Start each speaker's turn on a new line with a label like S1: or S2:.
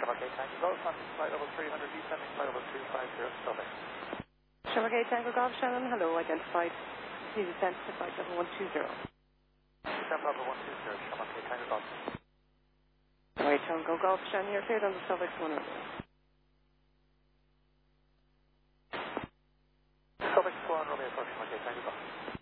S1: Shamrock 8 Tango Golf, on flight level 300, descending flight level 250, Stomach.
S2: Shamrock 8 Tango Golf, Shannon, hello, identified. Please descend to flight level 120.
S1: Descend level 120, Shamrock 8 Tango Golf.
S2: Shamrock 8 Tango Golf, Shannon, you're cleared on the Stomach 1.
S1: Stomach 1, Romeo, approaching Shamrock 8 Tango Golf.